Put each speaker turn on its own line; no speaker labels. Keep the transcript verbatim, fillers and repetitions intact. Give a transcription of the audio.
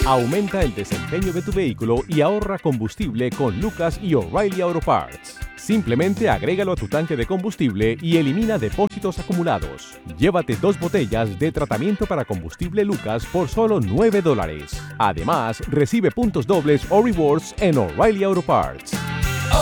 Aumenta el desempeño de tu vehículo y ahorra combustible con Lucas y O'Reilly Auto Parts. Simplemente agrégalo a tu tanque de combustible y elimina depósitos acumulados. Llévate dos botellas de tratamiento para combustible Lucas por solo nueve dólares. Además, recibe puntos dobles o rewards en O'Reilly Auto Parts.